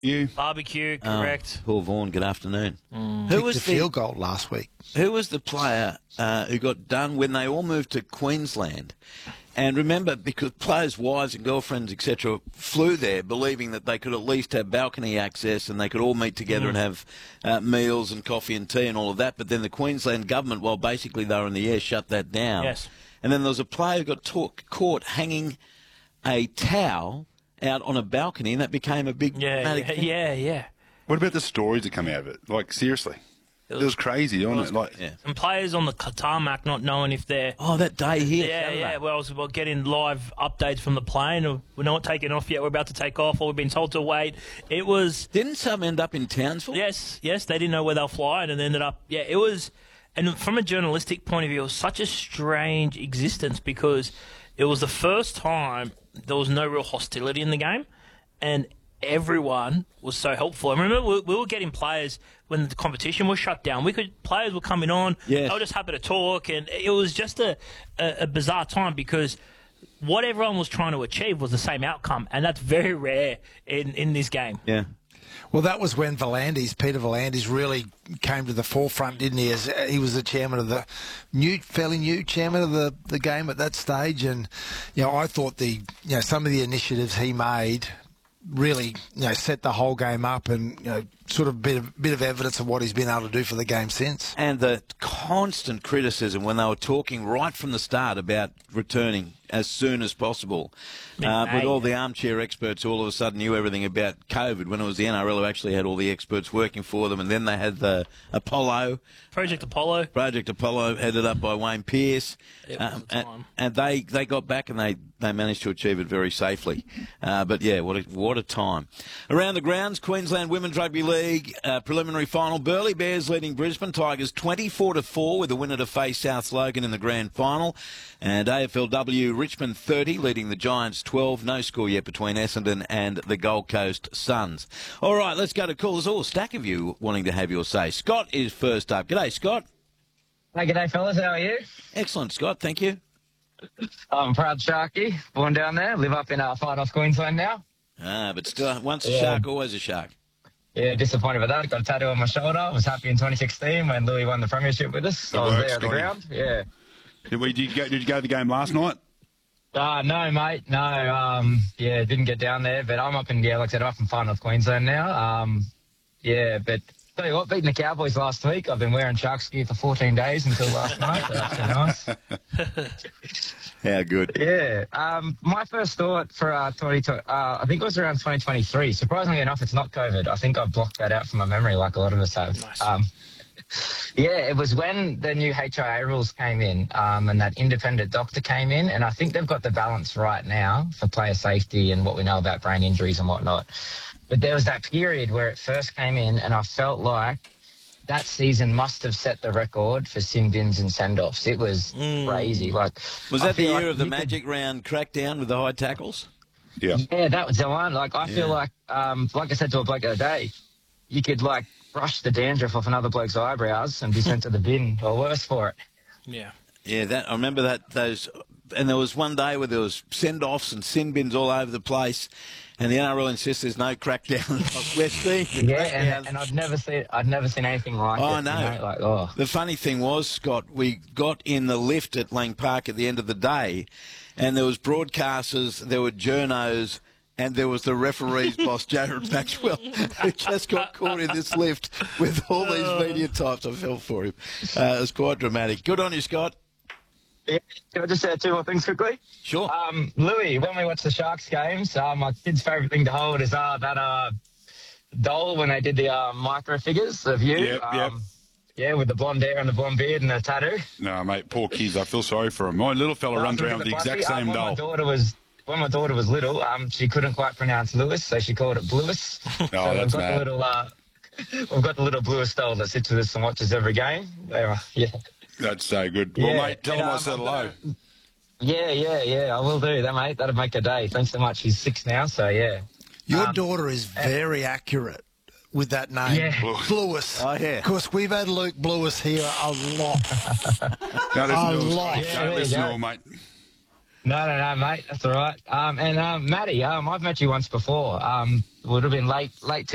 You. Barbecue, correct. Paul Vaughan, good afternoon. Who was the field goal last week? Who was the player who got done when they all moved to Queensland? And remember, because players' wives and girlfriends, etc., flew there believing that they could at least have balcony access and they could all meet together and have meals and coffee and tea and all of that. But then the Queensland government, while basically they were in the air, shut that down. Yes. And then there was a player who got caught hanging a towel out on a balcony, and that became a big dramatic thing. Yeah. What about the stories that come out of it? Like, seriously. It was crazy, wasn't it? Like, And players on the tarmac not knowing if they're... Oh, that day here. Yeah. Well, we're getting live updates from the plane. We're not taking off yet. We're about to take off, or we've been told to wait. It was... Didn't some end up in Townsville? Yes. They didn't know where they'll fly, and it ended up... Yeah, it was... And from a journalistic point of view, it was such a strange existence because it was the first time there was no real hostility in the game, and everyone was so helpful. I remember we were getting players when the competition was shut down. Players were coming on. Yes. They were just happy to talk, and it was just a bizarre time because what everyone was trying to achieve was the same outcome, and that's very rare in this game. Yeah. Well, that was when Peter V'landys really came to the forefront, didn't he? As he was the chairman of the fairly new chairman of the game at that stage, and I thought some of the initiatives he made really set the whole game up, and sort of bit of evidence of what he's been able to do for the game since. And the constant criticism when they were talking right from the start about returning as soon as possible. But all the armchair experts all of a sudden knew everything about COVID when it was the NRL who actually had all the experts working for them. And then they had the Project Apollo, headed up by Wayne Pearce. And they got back and they managed to achieve it very safely. But yeah, what a time. Around the grounds, Queensland Women's Rugby League preliminary final. Burleigh Bears leading Brisbane Tigers 24-4 with a winner to face South Logan in the grand final. And AFLW Richmond 30 leading the Giants 12. No score yet between Essendon and the Gold Coast Suns. All right, let's go to callers. All a stack of you wanting to have your say. Scott is first up. G'day, Scott. Hey, g'day, fellas. How are you? Excellent, Scott. Thank you. I'm proud Sharky, born down there, live up in Far North Queensland now. But still, once a shark, always a shark. Yeah, disappointed with that. Got a tattoo on my shoulder. I was happy in 2016 when Louis won the premiership with us. I was there at the ground. Yeah. Did you go to the game last night? No, mate. No. Didn't get down there, but I'm up in, like I said, I'm up in Far North Queensland now. But tell you what, beating the Cowboys last week, I've been wearing Sharks gear for 14 days until last night. So that's nice. How good. Yeah. My first thought for I think it was around 2023. Surprisingly enough, it's not COVID. I think I've blocked that out from my memory like a lot of us have. Nice. It was when the new HIA rules came in and that independent doctor came in, and I think they've got the balance right now for player safety and what we know about brain injuries and whatnot. But there was that period where it first came in, and I felt like that season must have set the record for sin bins and send-offs. It was crazy. Was that the year of the Magic Round crackdown with the high tackles? Yeah. Yeah, that was the one. I feel like I said to a bloke the other day, you could, brush the dandruff off another bloke's eyebrows and be sent to the bin or worse for it. Yeah. Yeah, I remember those. And there was one day where there was send-offs and sin bins all over the place, and the NRL insists there's no crackdown. We're seeing and I'd never seen anything like it. I know. The funny thing was, Scott, we got in the lift at Lang Park at the end of the day, and there was broadcasters, there were journos, and there was the referee's boss, Jared Maxwell, who just got caught in this lift with all these media types. I felt for him. It was quite dramatic. Good on you, Scott. Yeah, can I just say two more things quickly? Sure. Louis, when we watch the Sharks games, my kid's favourite thing to hold is that doll when they did the micro figures of you. Yep. Yeah, with the blonde hair and the blonde beard and the tattoo. No, mate, poor kids. I feel sorry for him. My little fella runs around with the exact same doll. When my daughter was little, she couldn't quite pronounce Lewis, so she called it Bluis. Oh, that's mad. We've got the little Bluis doll that sits with us and watches every game. Yeah. That's so good. Well, mate, tell him I said hello. Yeah, I will do that, mate. That'll make a day. Thanks so much. He's 6 now, so yeah. Your daughter is very accurate with that name. Yeah. Bluis. Oh, yeah. Of course, we've had Luke Bluis here a lot. Don't listen to him, mate. No, mate. That's all right. And Matty, I've met you once before. Would have been late